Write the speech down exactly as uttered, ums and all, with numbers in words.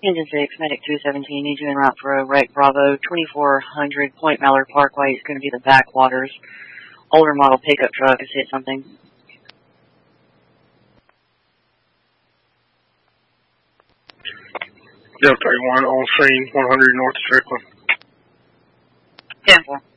Engine six, Medic two seventeen, need you en route for a wreck Bravo twenty-four hundred Point Mallard Parkway. It's going to be the backwaters. Older model pickup truck has hit something. Delta one on scene, one hundred north of Strickland. ten four.